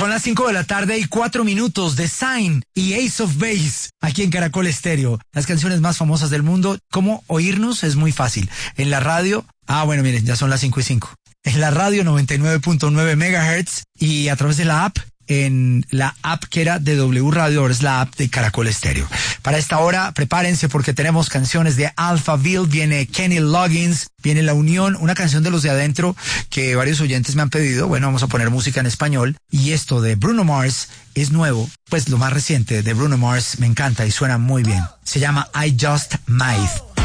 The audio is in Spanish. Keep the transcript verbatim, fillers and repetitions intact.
Son las cinco de la tarde y cuatro minutos de Sign y Ace of Base aquí en Caracol Estéreo. Las canciones más famosas del mundo. ¿Cómo oírnos? Es muy fácil. En la radio, ah bueno, miren, ya son las cinco y cinco. En la radio noventa y nueve punto nueve megahertz y a través de la app, en la app que era de W Radio, ahora es la app de Caracol Estéreo. Para esta hora, prepárense porque tenemos canciones de Alphaville, viene Kenny Loggins, viene La Unión, una canción de los de adentro que varios oyentes me han pedido. Bueno, vamos a poner música en español. Y esto de Bruno Mars es nuevo, pues lo más reciente de Bruno Mars me encanta y suena muy bien. Se llama I Just Might.